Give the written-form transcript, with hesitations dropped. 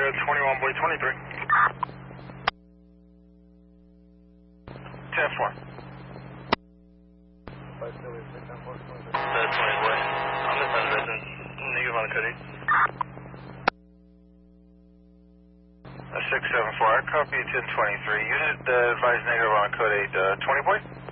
21 boy 23. 10-4. 20 boy. I'm the sun resident. Negative on the code 8. 674. I copy 1023. Unit advised negative on code 8. 20 boy?